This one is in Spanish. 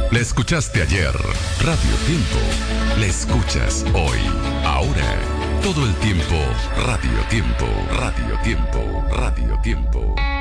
La escuchaste ayer. Radio Tiempo. La escuchas hoy. Ahora. Todo el tiempo. Radio Tiempo. Radio Tiempo. Radio Tiempo.